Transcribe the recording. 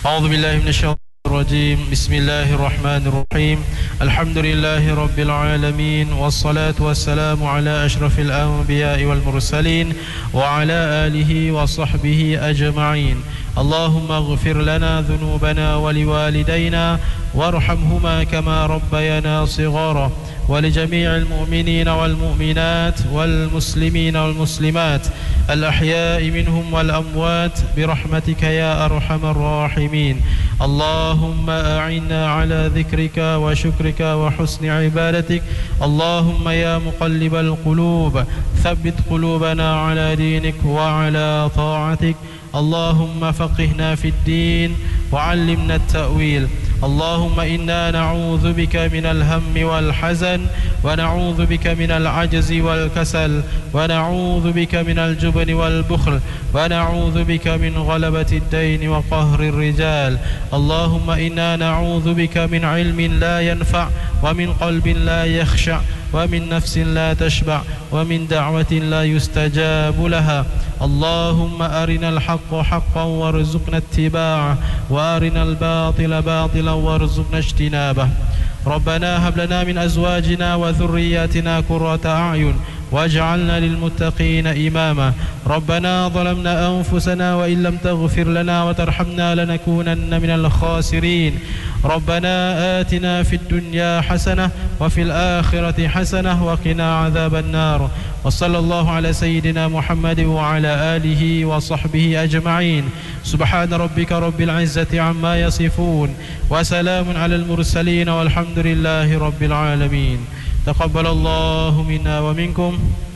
أعوذ بالله من الشيطان الرجيم. بسم الله الرحمن الرحيم. الحمد لله رب العالمين، والصلاة والسلام على أشرف الأنبياء والمرسلين وعلى آله وصحبه أجمعين. اللهم اغفر لنا ذنوبنا ولوالدينا وارحمهما كما ربيانا صغارا، ولجميع المؤمنين والمؤمنات والمسلمين والمسلمات الأحياء منهم والأموات برحمتك يا أرحم الراحمين. اللهم أعنا على ذكرك وشكرك وحسن عبادتك. اللهم يا مقلب القلوب ثبت قلوبنا على دينك وعلى طاعتك. اللهم فقهنا في الدين وعلمنا التأويل. اللهم إنا نعوذ بك من الهم والحزن، ونعوذ بك من العجز والكسل، ونعوذ بك من الجبن والبخل، ونعوذ بك من غلبة الدين وقهر الرجال. اللهم إنا نعوذ بك من علم لا ينفع، ومن قلب لا يخشع، ومن نفس لا تشبع، ومن دعوة لا يستجاب لها. اللهم أرنا الحق حقا وارزقنا اتباعه، وأرنا الباطل باطلا وارزقنا اجتنابه. ربنا هب لنا من أزواجنا وذرياتنا قرة أعين واجعلنا للمتقين إماما. ربنا ظلمنا أنفسنا وإن لم تغفر لنا وترحمنا لنكونن من الخاسرين. ربنا آتنا في الدنيا حسنة وفي الآخرة حسنة وقنا عذاب النار. وصلى الله على سيدنا محمد وعلى آله وصحبه أجمعين. سبحان ربك رب العزة عما يصفون، وسلام على المرسلين، والحمد لله رب العالمين. تقبل الله منا ومنكم.